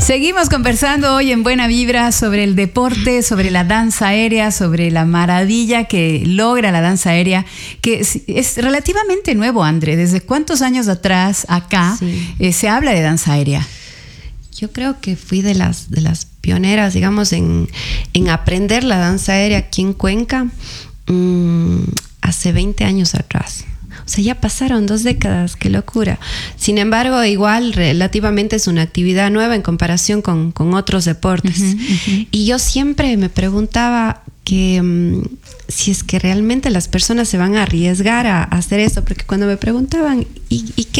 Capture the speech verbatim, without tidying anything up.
Seguimos conversando hoy en Buena Vibra sobre el deporte, sobre la danza aérea, sobre la maravilla que logra la danza aérea, que es, es relativamente nuevo, André. ¿Desde cuántos años atrás acá sí. eh, se habla de danza aérea? Yo creo que fui de las, de las pioneras, digamos, en, en aprender la danza aérea aquí en Cuenca mmm, hace veinte años atrás. O sea, ya pasaron dos décadas, qué locura. Sin embargo, igual relativamente es una actividad nueva en comparación con, con otros deportes. Uh-huh, uh-huh. Y yo siempre me preguntaba que um, si es que realmente las personas se van a arriesgar a, a hacer eso, porque cuando me preguntaban, ¿y, y qué